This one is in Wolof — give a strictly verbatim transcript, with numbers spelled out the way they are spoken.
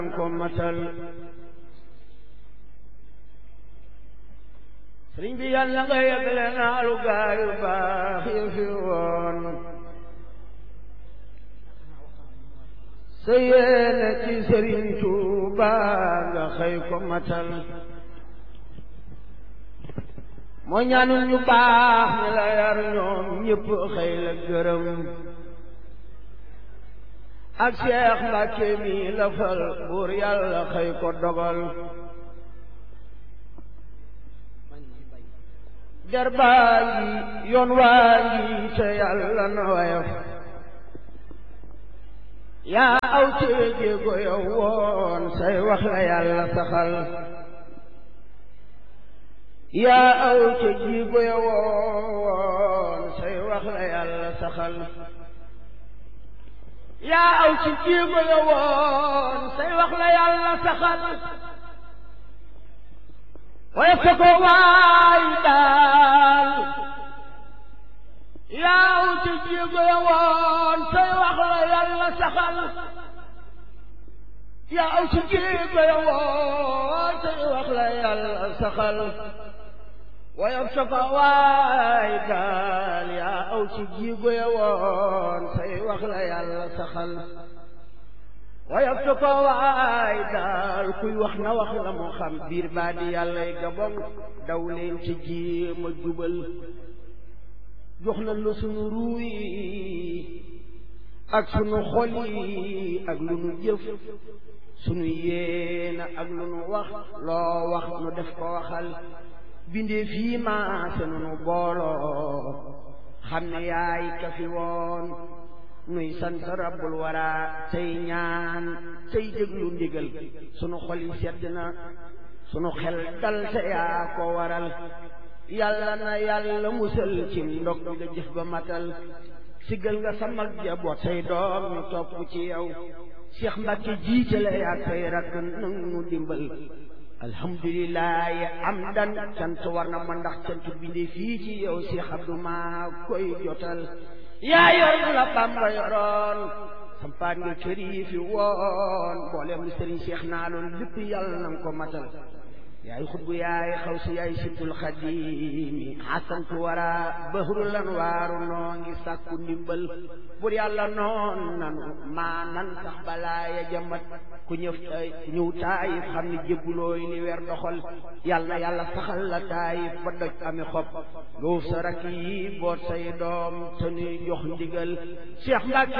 ko matal sëriñ bi yàlla nga yëgle naalu gaayu baax yi fi woon sa yéene ci sëriñ Tuuba nga xëy ko matal moo ñaanul ñu baax ñi la yar ñoom ñëpp xëy la gërëm ak Seex Mbàkke mi la fal buur yàlla xëy ko dogal der baa ngi yoon waa ngi te yàlla na woyof yaa aw ci jéego yow woon say wax la yàlla saxal yaa aw ci jéego yow woon say wax la yàlla saxal yaa aw ci jéego yow woon say wax la yàlla saxal waaye fa ko waay daal yaa aw ci jéego yow woon say wax la yàlla saxal yaa aw ci jéego yow woon say wax la yàlla saxal waaye fa ko waay daal yaa aw ci jéego yow woon say wax la yàlla saxal waaye fa ko waay daal kuy wax na wax la moo xam biir baa di yàllay gabon daw leen ci jéem a jubal jox na lu sunu ruuy ak sunu xol yi ak lu nu jëf sunu yéena ak lu nu wax loo wax nu def ko waxal bindee fii maase nu booloo xam ne yaay ka fi woon nuy sant rabbul wara tey ñaan tey déglu ndigal sunu xol yi sedd na sunu xel dal te yaa ko waral yàlla na yàlla musal ci ndog nga jëf ba matal siggal nga sa mag ja boot say doom ñu topp ci yow Cheikh Mbacke jiite la yaa koy rakk nang nu dimbal alhamdulillahi amdan cant war na ma ndax cant bindee fii ci yow Cheikh Abdou maa koy jotal yaa yor la Bamba yoroon sampaan nga kër yi fi woon mboolem lu sëriñ Cheikh naa loon lépp yàlla na nga ko matal yaay xutbu yaay xaw si yaay sibtul xadimi xasantu wara bahru lan waaru noo ngi sàkku ndimbal bur yàlla noon nanu maa nan sax balaa ya jamat ku ñëw ñëw taayif xam ni jébbulooy li weer doxal yàlla yàlla saxal la taayif ba doj ami xob loof sa rakk yi boot say doom te nuy jox ndigal Cheikh Mbacke